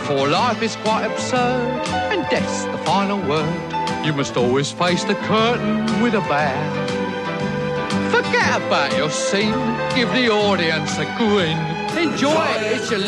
For life is quite absurd, and death's the final word. You must always face the curtain with a bow. Forget about your scene, give the audience a grin. Enjoy it, it's your